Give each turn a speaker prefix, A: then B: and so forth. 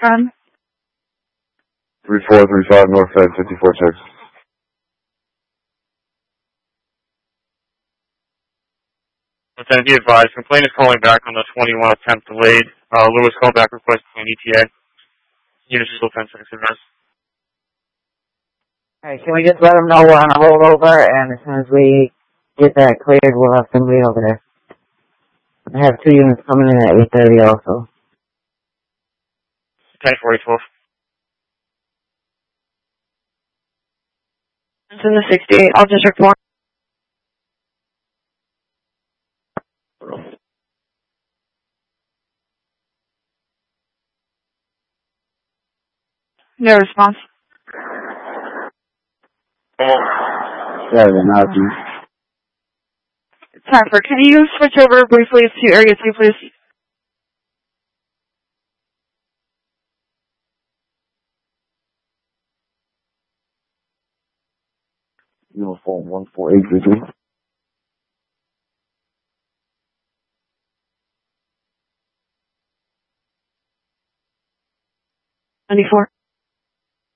A: from?
B: 3435 North Fed 54 checks.
C: Lieutenant, be advised, complaint is calling back on the 21 attempt delayed. Lewis called back requesting an ETA. Units are still 10 seconds advanced.
D: Alright, can we just let them know we're on a rollover, and as soon as we get that cleared, we'll have somebody over there. I have 2 units coming in at 8:30 also.
C: 10-4-8-12.
A: It's in the 68. I'll just report. No response.
B: Saturday, nothing.
A: Cypher, can you switch over briefly to Area 2, please?
B: Uniform 14833.
A: 94.